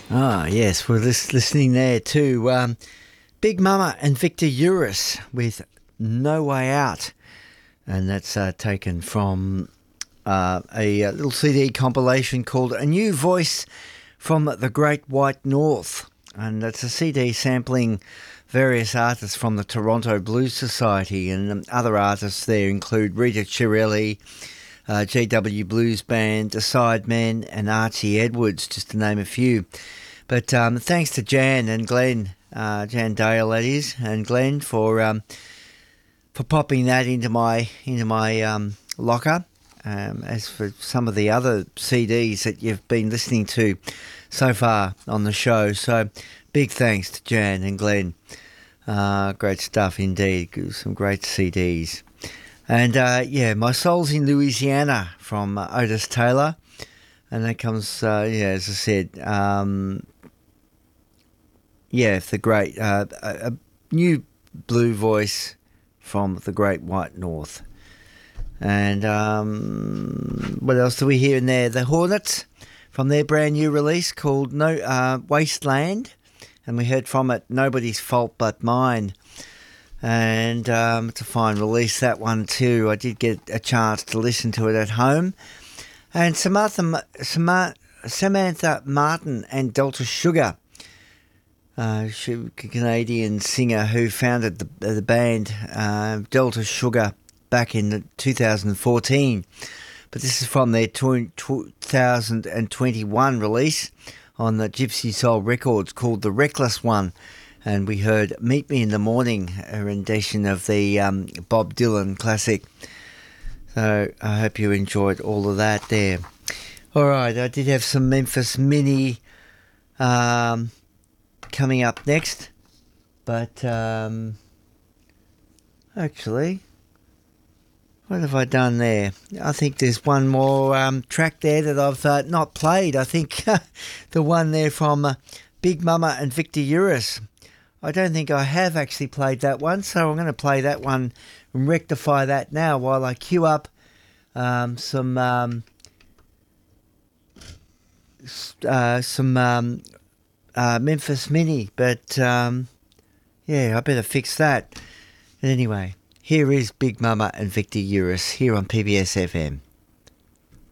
Ah, yes, we're listening there to Big Mama and Victor Uris with No Way Out. And that's taken from a little CD compilation called A New Voice from the Great White North. And that's a CD sampling various artists from the Toronto Blues Society, and other artists there include Rita Chiarelli, GW Blues Band, The Sidemen, and Archie Edwards, just to name a few. But thanks to Jan and Glenn, Jan Dale that is, and Glenn for popping that into my locker. As for some of the other CDs that you've been listening to so far on the show, so big thanks to Jan and Glenn. Great stuff indeed, some great CDs. And My Soul's in Louisiana from Otis Taylor. And that comes, as I said, the great, a new blue voice from the Great White North. And what else do we hear in there? The Hornets from their brand new release called Wasteland. And we heard from it, Nobody's Fault But Mine. And it's a fine release, that one too. I did get a chance to listen to it at home. And Samantha Martin and Delta Sugar, she a Canadian singer who founded the band Delta Sugar back in 2014. But this is from their 2021 release on the Gypsy Soul Records called The Reckless One. And we heard Meet Me in the Morning, a rendition of the Bob Dylan classic. So I hope you enjoyed all of that there. All right, I did have some Memphis Mini coming up next. But actually, what have I done there? I think there's one more track there that I've not played. I think the one there from Big Mama and Victor Uris. I don't think I have actually played that one, so I'm going to play that one and rectify that now while I queue up some Memphis Mini. But I better fix that. But anyway, here is Big Mama and Victor Uris here on PBS FM.